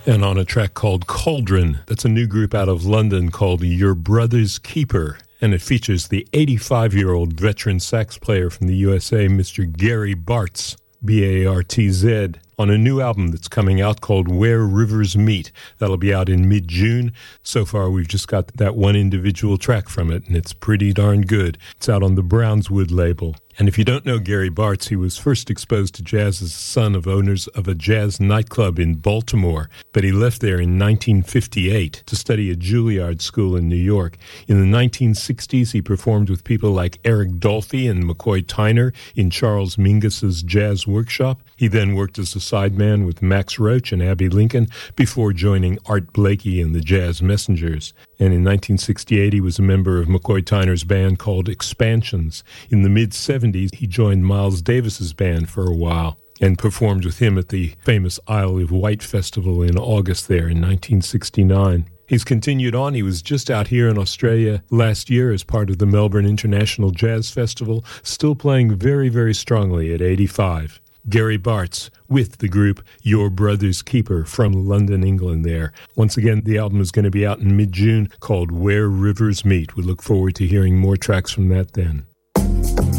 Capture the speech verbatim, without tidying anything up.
And on a track called Cauldron, that's a new group out of London called Your Brother's Keeper. And it features the eighty-five-year-old veteran sax player from the U S A, Mister Gary Bartz, B A R T Z, on a new album that's coming out called Where Rivers Meet. That'll be out in mid-June. So far, we've just got that one individual track from it, and it's pretty darn good. It's out on the Brownswood label. And if you don't know Gary Bartz, he was first exposed to jazz as the son of owners of a jazz nightclub in Baltimore, but he left there in nineteen fifty-eight to study at Juilliard School in New York. In the nineteen sixties, he performed with people like Eric Dolphy and McCoy Tyner in Charles Mingus's Jazz Workshop. He then worked as a sideman with Max Roach and Abbey Lincoln before joining Art Blakey and the Jazz Messengers. And in nineteen sixty-eight, he was a member of McCoy Tyner's band called Expansions. In the mid-seventies, he joined Miles Davis's band for a while and performed with him at the famous Isle of Wight Festival in August there in nineteen sixty-nine. He's continued on. He was just out here in Australia last year as part of the Melbourne International Jazz Festival, still playing very, very strongly at eighty-five. Gary Bartz with the group Your Brother's Keeper from London, England there. Once again, the album is going to be out in mid-June called Where Rivers Meet. We look forward to hearing more tracks from that then.